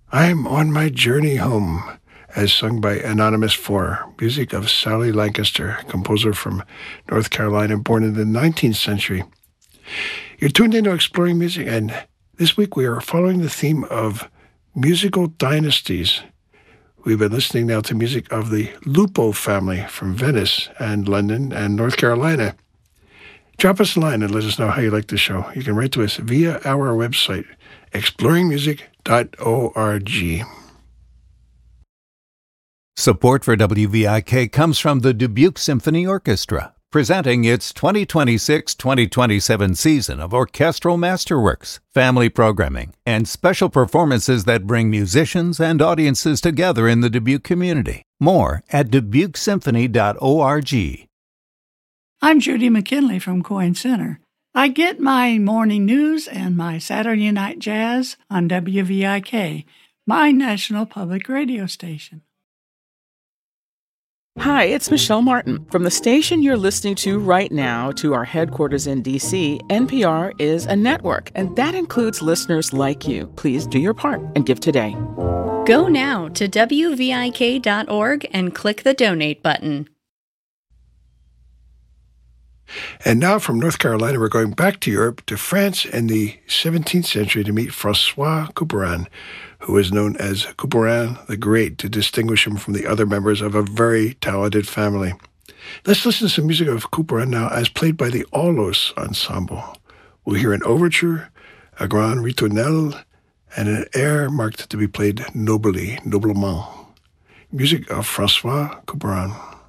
I'm on my journey home, as sung by Anonymous 4, music of Sally Lancaster, composer from North Carolina, born in the 19th century. You're tuned into Exploring Music, and this week we are following the theme of musical dynasties. We've been listening now to music of the Lupo family from Venice and London and North Carolina. Drop us a line and let us know how you like the show. You can write to us via our website, exploringmusic.org. Support for WVIK comes from the Dubuque Symphony Orchestra, presenting its 2026-2027 season of orchestral masterworks, family programming, and special performances that bring musicians and audiences together in the Dubuque community. More at dubukesymphony.org. I'm Judy McKinley from Coyne Center. I get my morning news and my Saturday night jazz on WVIK, my national public radio station. Hi, it's Michelle Martin. From the station you're listening to right now to our headquarters in D.C., NPR is a network, and that includes listeners like you. Please do your part and give today. Go now to WVIK.org and click the donate button. And now from North Carolina, we're going back to Europe, to France in the 17th century to meet François Couperin, who is known as Couperin the Great to distinguish him from the other members of a very talented family. Let's listen to some music of Couperin now as played by the Aulos Ensemble. We'll hear an overture, a grand ritournelle, and an air marked to be played noblement. Music of François Couperin.